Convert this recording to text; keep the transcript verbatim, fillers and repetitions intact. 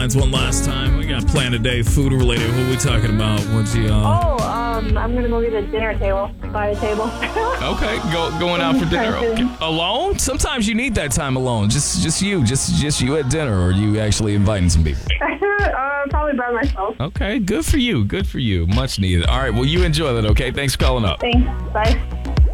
plans one last time. We got planned today, food related. What are we talking about? What's the, uh... Oh, um, I'm going to go get a dinner table. Buy a table. Okay, go, going out for dinner. Okay. Alone? Sometimes you need that time alone. Just just you. Just just you at dinner, or are you actually inviting some people? uh, probably by myself. Okay, good for you. Good for you. Much needed. All right, well, you enjoy that, okay? Thanks for calling up. Thanks. Bye.